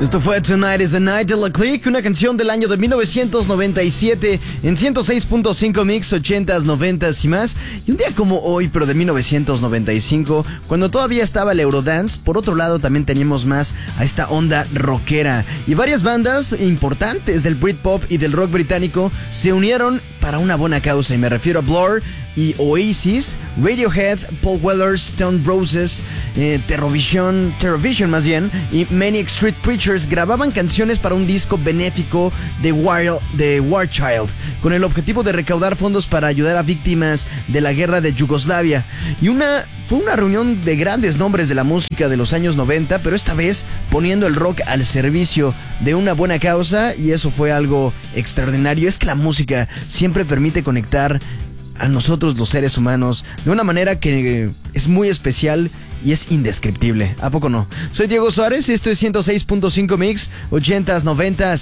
Esto fue Tonight is the Night de La Clique, una canción del año de 1997 en 106.5 Mix, 80s, 90s y más. Y un día como hoy, pero de 1995, cuando todavía estaba el Eurodance, por otro lado también teníamos más a esta onda rockera. Y varias bandas importantes del Britpop y del rock británico se unieron para una buena causa. Y me refiero a Blur y Oasis, Radiohead, Paul Weller, Stone Roses, Terrorvision más bien, y Manic Street Preachers grababan canciones para un disco benéfico de War Child, con el objetivo de recaudar fondos para ayudar a víctimas de la guerra de Yugoslavia. Fue una reunión de grandes nombres de la música de los años 90, pero esta vez poniendo el rock al servicio de una buena causa, y eso fue algo extraordinario. Es que la música siempre permite conectar a nosotros los seres humanos de una manera que es muy especial y es indescriptible. ¿A poco no? Soy Diego Suárez y esto es 106.5 Mix, 80s, 90s